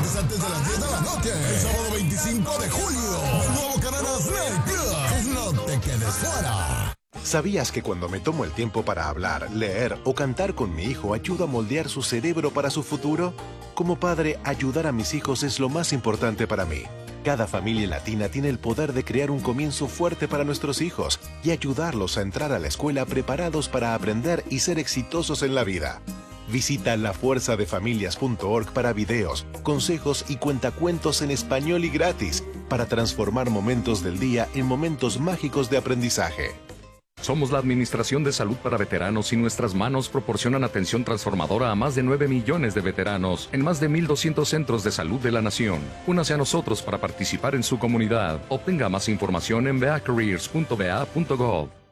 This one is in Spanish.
jueves antes de las 10 de la noche. El sábado 25 de julio. El nuevo Cananas Night Club. No te quedes fuera. ¿Sabías que cuando me tomo el tiempo para hablar, leer o cantar con mi hijo ayuda a moldear su cerebro para su futuro? Como padre, ayudar a mis hijos es lo más importante para mí. Cada familia latina tiene el poder de crear un comienzo fuerte para nuestros hijos y ayudarlos a entrar a la escuela preparados para aprender y ser exitosos en la vida. Visita lafuerzadefamilias.org para videos, consejos y cuentacuentos en español y gratis para transformar momentos del día en momentos mágicos de aprendizaje. Somos la Administración de Salud para Veteranos y nuestras manos proporcionan atención transformadora a más de 9 millones de veteranos en más de 1,200 centros de salud de la nación. Únase a nosotros para participar en su comunidad. Obtenga más información en beacareers.ba.gov.